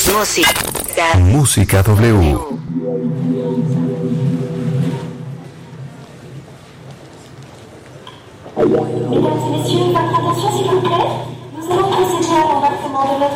Música W. Mesdames et messieurs, votre attention s'il vous plaît. Nous allons procéder à l'embarquement de notre